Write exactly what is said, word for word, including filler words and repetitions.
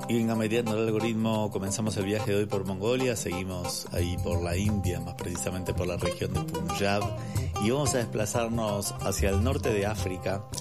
Y venga mediando el algoritmo, comenzamos el viaje de hoy por Mongolia, seguimos ahí por la India, más precisamente por la región de Punjab, y vamos a desplazarnos hacia el norte de África,